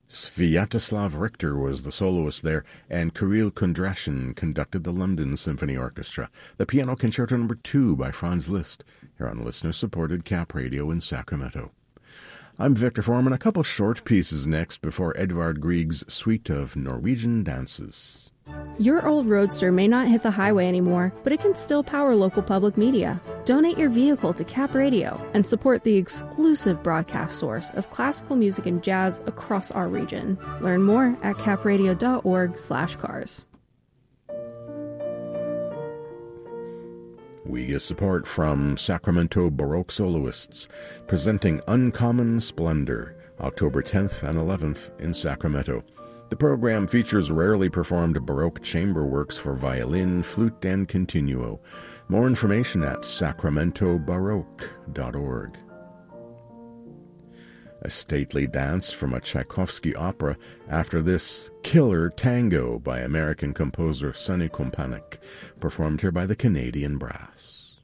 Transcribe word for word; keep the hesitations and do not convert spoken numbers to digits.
Sviatoslav Richter was the soloist there, and Kirill Kondrashin conducted the London Symphony Orchestra. The Piano Concerto Number two by Franz Liszt, here on listener-supported Cap Radio in Sacramento. I'm Victor Foreman. A couple short pieces next before Edvard Grieg's suite of Norwegian dances. Your old Roadster may not hit the highway anymore, but it can still power local public media. Donate your vehicle to Cap Radio and support the exclusive broadcast source of classical music and jazz across our region. Learn more at capradio.org slash cars. We get support from Sacramento Baroque soloists, presenting Uncommon Splendor, October tenth and eleventh in Sacramento. The program features rarely performed Baroque chamber works for violin, flute, and continuo. More information at sacramento baroque dot org. A stately dance from a Tchaikovsky opera after this killer tango by American composer Sonny Kompanek, performed here by the Canadian Brass.